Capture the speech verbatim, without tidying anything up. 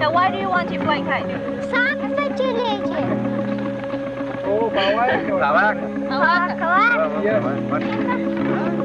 So why do you want to play kite? Saca fertility. Oh, Bauer. Kawak. Kawak. Yes.